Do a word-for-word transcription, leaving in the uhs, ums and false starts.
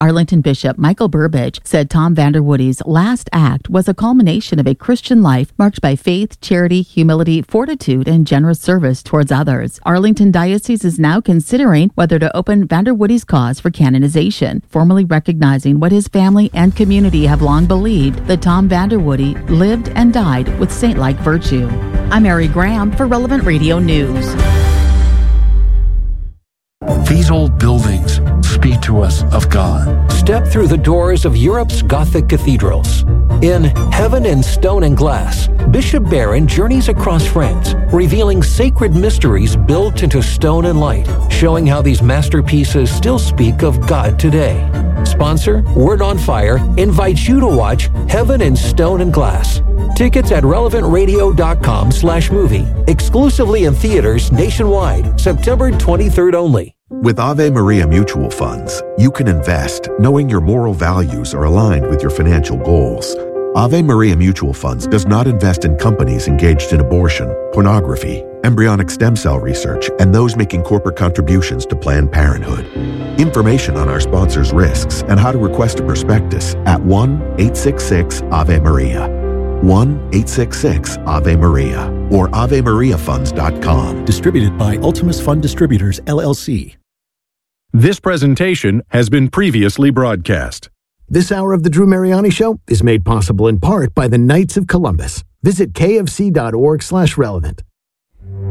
Arlington Bishop Michael Burbidge said Tom Vanderwoody's last act was a culmination of a Christian life marked by faith, charity, humility, fortitude, and generous service towards others. Arlington Diocese is now considering whether to open Vanderwoody's cause for canonization, formally recognizing what his family and community have long believed, that Tom Vanderwoody lived and died with saint-like virtue. I'm Mary Graham for Relevant Radio News. These old buildings speak to us of God. Step through the doors of Europe's Gothic cathedrals. In Heaven in Stone and Glass, Bishop Barron journeys across France, revealing sacred mysteries built into stone and light, showing how these masterpieces still speak of God today. Sponsor, Word on Fire, invites you to watch Heaven in Stone and Glass. Tickets at relevant radio dot com slash movie. Exclusively in theaters nationwide, September twenty-third only. With Ave Maria Mutual Funds, you can invest knowing your moral values are aligned with your financial goals. Ave Maria Mutual Funds does not invest in companies engaged in abortion, pornography, embryonic stem cell research, and those making corporate contributions to Planned Parenthood. Information on our sponsors' risks and how to request a prospectus at one eight six six Ave Maria. one eight six six Ave Maria or ave maria funds dot com. Distributed by Ultimus Fund Distributors, L L C. This presentation has been previously broadcast. This hour of the Drew Mariani Show is made possible in part by the Knights of Columbus. Visit kfc dot org slash relevant.